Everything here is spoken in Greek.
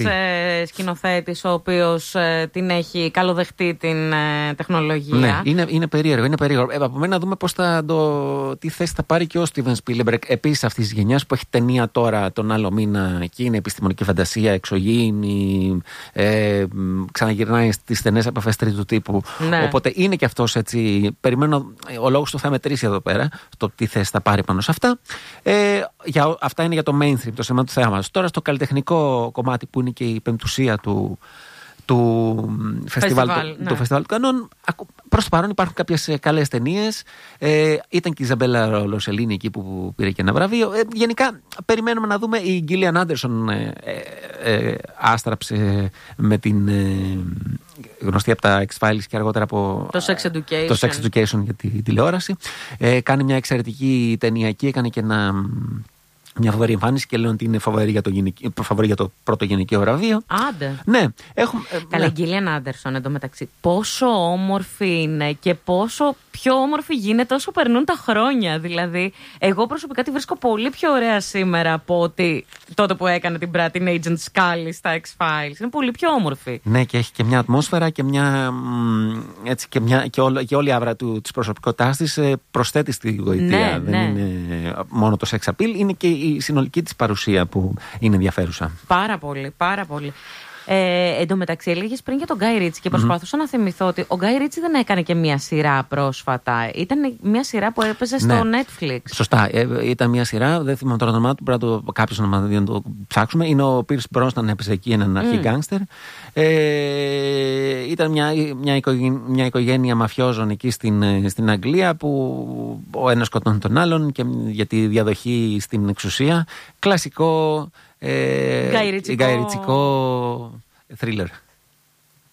σκηνοθέτης ο οποίος την έχει καλοδεχτεί την τεχνολογία. Ναι, είναι περίεργο. Από μένα να δούμε τι θέση θα πάρει και ο Στίβεν Σπίλμπεργκ, επίσης αυτής της γενιάς που έχει ταινία τώρα τον άλλο μήνα. Εκεί είναι επιστημονική φαντασία, εξωγήινη, ξαναγυρνάει στις στενές επαφές τρίτου τύπου. Ναι. Οπότε είναι και αυτός έτσι. Περιμένω, ο λόγος του θα μετρήσει εδώ πέρα, το τι θέση θα πάρει πάνω σε αυτά. Αυτά είναι για το mainstream, το σημείο του θέματος. Τώρα στο καλλιτεχνικό κομμάτι που είναι και η πεμπτουσία του φεστιβάλ του Κανών, προς το παρόν υπάρχουν κάποιες καλές ταινίες. Ήταν και η Ιζαμπέλα Ροσελίνη εκεί που πήρε και ένα βραβείο. Γενικά περιμένουμε να δούμε. Η Γκίλιαν Άντερσον άστραψε με την γνωστή από τα X-Files και αργότερα από το Sex Education για τη τηλεόραση. Κάνει μια εξαιρετική ταινία εκεί, έκανε και μια φοβερή εμφάνιση και λένε ότι είναι φοβερή για το πρώτο γυναικείο βραβείο. Άντε. Ναι. Καλά, η Γκίλιαν Άντερσον εντωμεταξύ. Πόσο όμορφη είναι και πόσο πιο όμορφη γίνεται όσο περνούν τα χρόνια. Δηλαδή, εγώ προσωπικά τη βρίσκω πολύ πιο ωραία σήμερα από ότι τότε που έκανε την Brattin Agent Scully στα X-Files. Είναι πολύ πιο όμορφη. Ναι, και έχει και μια ατμόσφαιρα και και όλη η άβρα της προσωπικότητάς της προσθέτει στη γοητεία. Δεν είναι μόνο το sex appeal, είναι και η συνολική της παρουσία που είναι ενδιαφέρουσα. Πάρα πολύ, πάρα πολύ. Εν τω μεταξύ, έλεγες πριν για τον Γκάι Ρίτσι και προσπαθούσα να θυμηθώ ότι ο Γκάι Ρίτσι δεν έκανε και μια σειρά πρόσφατα. Ήταν μια σειρά που έπαιζε στο Netflix. Σωστά. Ήταν μια σειρά, δεν θυμάμαι τώρα το όνομά του, πρέπει κάποιος να το ψάξουμε. Είναι ο Πίρς Μπρόσναν, έπαιζε εκεί έναν αρχή γκάνγκστερ. Ήταν μια οικογένεια μαφιόζων εκεί στην Αγγλία που ο ένας σκοτώνει τον άλλον και για τη διαδοχή στην εξουσία. Κλασικό γκαϊριτσικό θρίλερ.